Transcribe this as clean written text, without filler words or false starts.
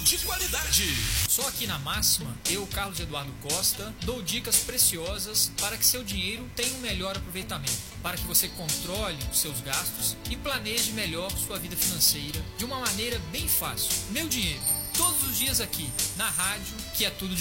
de qualidade. Só aqui na Máxima, eu, Carlos Eduardo Costa, dou dicas preciosas para que seu dinheiro tenha um melhor aproveitamento, para que você controle os seus gastos e planeje melhor sua vida financeira de uma maneira bem fácil. Meu dinheiro, todos os dias aqui na rádio, que é tudo de